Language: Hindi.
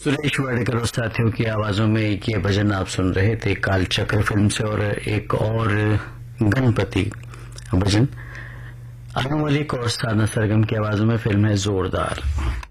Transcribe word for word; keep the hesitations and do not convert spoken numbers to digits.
सुरेश वाडेकर और साथियों की आवाजों में एक ये भजन आप सुन रहे थे काल चक्र फिल्म से, और एक और गणपति भजन अनु मलिक और साधना सरगम की आवाजों में। फिल्म है जोरदार।